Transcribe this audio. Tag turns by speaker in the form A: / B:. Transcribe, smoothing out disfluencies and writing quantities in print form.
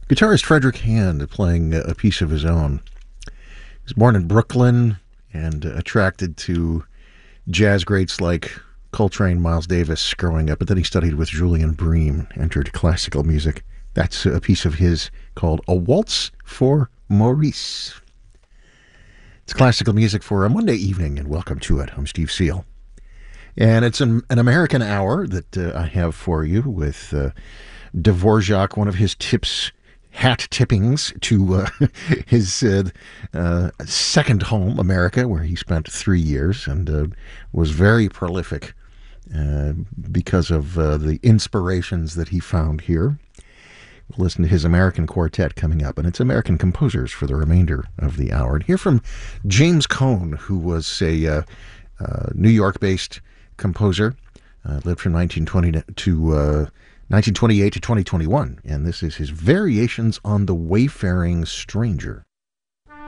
A: Guitarist Frederick Hand playing a piece of his own. He was born in Brooklyn and attracted to jazz greats like Coltrane, Miles Davis growing up, but then he studied with Julian Bream, entered classical music. That's a piece of his called A Waltz for Maurice. It's classical music for a Monday evening, and welcome to it. I'm Steve Seal. And it's an American hour that I have for you with Dvorak, one of his tips, hat tippings to his second home, America, where he spent 3 years and was very prolific because of the inspirations that he found here. We'll listen to his American quartet coming up, and it's American composers for the remainder of the hour. And hear from James Cohn, who was a New York-based composer, lived from 1928 to 2021, and this is his Variations on the Wayfaring Stranger.